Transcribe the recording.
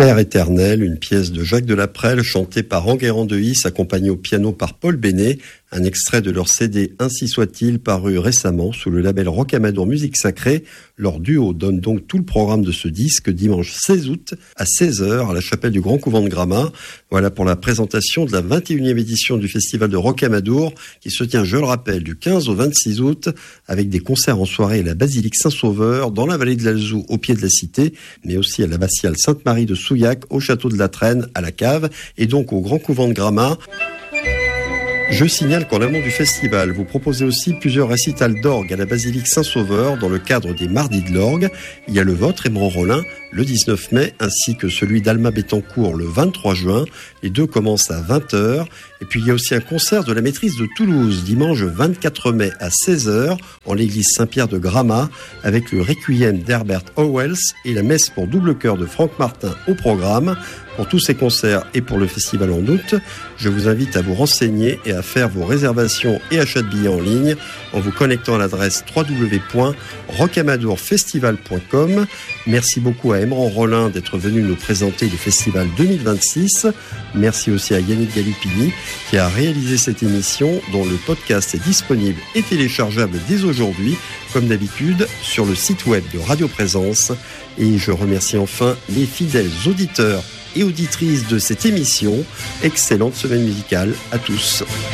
Père éternel, une pièce de Jacques Delaprelle chantée par Enguerrand de Is, accompagnée au piano par Paul Bénet, un extrait de leur CD Ainsi soit-il, paru récemment sous le label Rocamadour Musique Sacrée. Leur duo donne donc tout le programme de ce disque dimanche 16 août à 16h à la chapelle du Grand Couvent de Gramat. Voilà pour la présentation de la 21e édition du Festival de Rocamadour qui se tient, je le rappelle, du 15 au 26 août avec des concerts en soirée à la basilique Saint-Sauveur, dans la vallée de l'Alzou au pied de la cité, mais aussi à l'abbatiale Sainte-Marie de Souillac, au château de la Traîne, à la Cave et donc au Grand Couvent de Gramat. Je signale qu'en amont du festival, vous proposez aussi plusieurs récitals d'orgue à la basilique Saint-Sauveur dans le cadre des Mardis de l'orgue. Il y a le vôtre, Émeraude Rollin, le 19 mai, ainsi que celui d'Alma Bettencourt le 23 juin. Les deux commencent à 20h. Et puis il y a aussi un concert de la Maîtrise de Toulouse, dimanche 24 mai à 16h, en l'église Saint-Pierre de Gramat, avec le Requiem d'Herbert Howells et la messe pour double chœur de Franck Martin au programme. Pour tous ces concerts et pour le festival en août, je vous invite à vous renseigner et à faire vos réservations et achats de billets en ligne en vous connectant à l'adresse www.rocamadourfestival.com. Merci beaucoup à Émeraude Rollin d'être venu nous présenter le festival 2026. Merci aussi à Yannick Galupini qui a réalisé cette émission dont le podcast est disponible et téléchargeable dès aujourd'hui, comme d'habitude, sur le site web de Radio Présence. Et je remercie enfin les fidèles auditeurs et auditrices de cette émission. Excellente semaine musicale à tous.